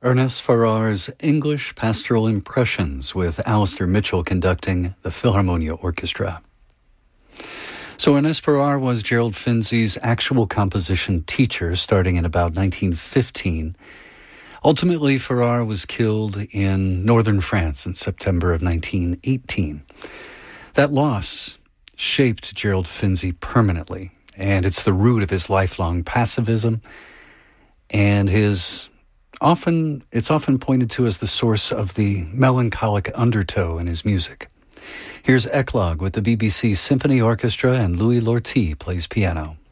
Ernest Farrar's English Pastoral Impressions with Alistair Mitchell conducting the Philharmonia Orchestra. So Ernest Farrar was Gerald Finzi's actual composition teacher starting in about 1915. Ultimately, Farrar was killed in northern France in September of 1918. That loss shaped Gerald Finzi permanently, and it's the root of his lifelong pacifism and it's often pointed to as the source of the melancholic undertow in his music. Here's Eclogue with the BBC Symphony Orchestra, and Louis Lortie plays piano.